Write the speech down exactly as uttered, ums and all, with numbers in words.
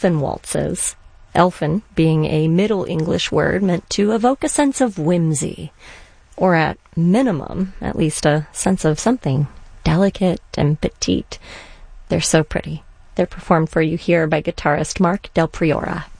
elfin waltzes. Elfin being a Middle English word meant to evoke a sense of whimsy, or at minimum, at least a sense of something delicate and petite. They're so pretty. They're performed for you here by guitarist Mark Del Priora.